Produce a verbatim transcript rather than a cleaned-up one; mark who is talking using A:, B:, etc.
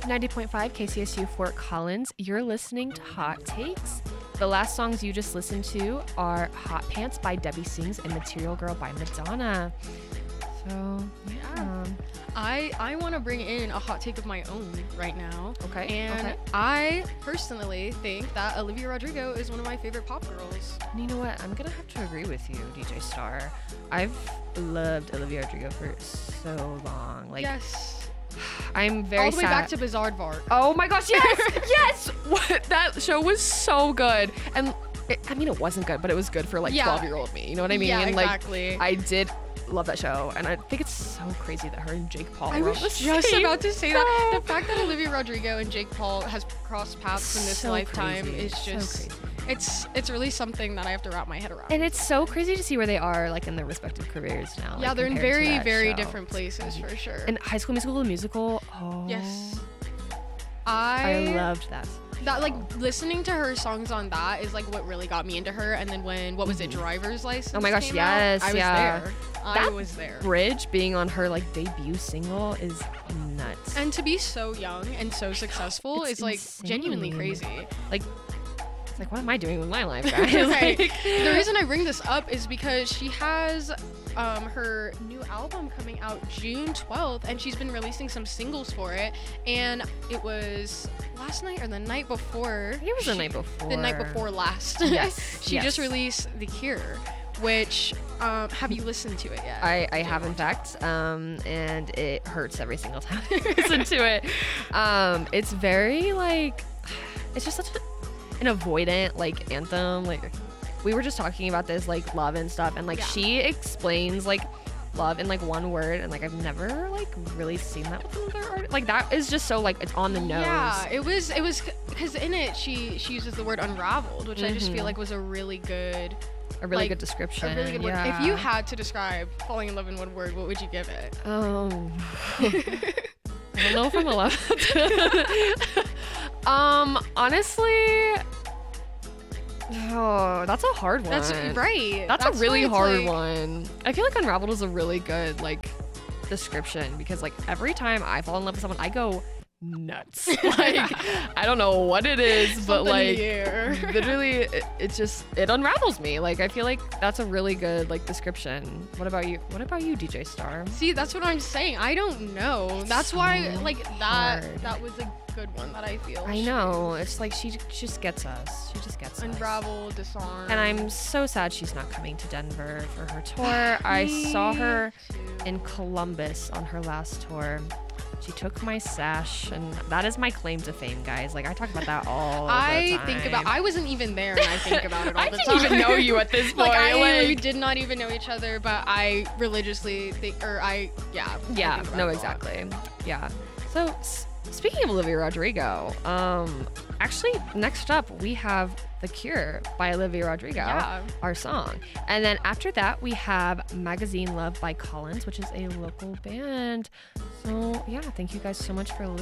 A: ninety point five K C S U Fort Collins. You're listening to Hot Takes. The last songs you just listened to are Hot Pants by Debbie Sings and Material Girl by Madonna. So, yeah.
B: I I want to bring in a hot take of my own right now.
A: Okay.
B: And
A: okay.
B: I personally think that Olivia Rodrigo is one of my favorite pop girls.
A: And you know what? I'm going to have to agree with you, D J Star. I've loved Olivia Rodrigo for so long. Like,
B: yes.
A: I'm very
B: All the way
A: sad.
B: back to Bizarre Vark.
A: Oh my gosh, yes! Yes! What? That show was so good. And it, I mean, it wasn't good, but it was good for like
B: Yeah.
A: twelve-year-old me. You know what I mean?
B: Yeah,
A: Like,
B: exactly.
A: I did love that show, and I think it's so crazy that her and Jake Paul
B: I
A: were
B: was
A: on the
B: just
A: same
B: about to say that.
A: show.
B: The fact that Olivia Rodrigo and Jake Paul has crossed paths in this
A: So
B: lifetime
A: crazy.
B: is
A: So
B: just
A: crazy.
B: it's it's really something that I have to wrap my head around.
A: And it's so crazy to see where they are, like, in their respective careers now.
B: yeah,
A: like,
B: they're in
A: compared to
B: very
A: that
B: very
A: show.
B: different places for sure.
A: And High School Musical, the musical, oh.
B: yes.
A: I
B: I
A: loved that.
B: that like listening to her songs on that is like what really got me into her. And then when what was it,
A: Mhm.
B: Driver's License?
A: Oh my gosh,
B: came out,
A: yes,
B: I was
A: yeah.
B: there. I
A: That
B: was there.
A: Bridge being on her, like, debut single is nuts.
B: And to be so young and so successful
A: It's
B: is like genuinely
A: insane.
B: crazy.
A: Like, it's like, what am I doing with my life, guys?
B: Right.
A: Like,
B: The reason I bring this up is because she has um, her new album coming out June twelfth, and she's been releasing some singles for it. And it was last night or the night before.
A: it was the
B: she-
A: night before.
B: The night before last.
A: Yes,
B: She
A: yes.
B: just released The Cure, which um, have you listened to it yet?
A: I, I have, in fact, um, and it hurts every single time I listen to it. Um, it's very, like, it's just such a, an avoidant, like, anthem. Like, we were just talking about this, like, love and stuff, and, like,
B: Yeah.
A: she explains, like, love in, like, one word, and, like, I've never, like, really seen that with another artist. Like, that is just so, like, it's on the nose.
B: Yeah, it was it was because in it she she uses the word unraveled, which I just feel
A: Mhm.
B: like was a really good
A: A really
B: like,
A: good description.
B: a really good word.
A: yeah.
B: If you had to describe falling in love in one word, what would you give it?
A: Um, I don't know if I'm allowed to. um, honestly, oh, that's a hard one.
B: That's right.
A: That's, a really
B: why
A: hard
B: it's like-
A: one. I feel like Unraveled is a really good, like, description, because, like, every time I fall in love with someone, I go nuts. Like, I don't know what it is, but,
B: Something in
A: like,
B: the air.
A: literally, it, it just, it unravels me. Like, I feel like that's a really good, like, description. What about you? What about you, D J Star?
B: See, that's what I'm saying. I don't know. That's why,
A: so
B: like that.
A: hard.
B: That was a good one that I feel.
A: I know. It's like she, she just gets us. She just gets us.
B: Unravel, disarm.
A: And I'm so sad she's not coming to Denver for her tour. I saw her
B: Me too.
A: in Columbus on her last tour. She took my sash, and that is my claim to fame, guys. Like, I talk about that all
B: I
A: the time.
B: think about. I wasn't even there, and I think about it all
A: I
B: the
A: didn't
B: time.
A: even know you at this point.
B: like I
A: like-
B: we did not even know each other, but I religiously think, or I yeah. I
A: Yeah,
B: think about
A: no,
B: it a lot.
A: exactly. Yeah. So, s- speaking of Olivia Rodrigo, um, actually, next up we have The Cure by Olivia Rodrigo,
B: Yeah.
A: our song. And then after that, we have Magazine Love by Collins, which is a local band. So, yeah, thank you guys so much for listening.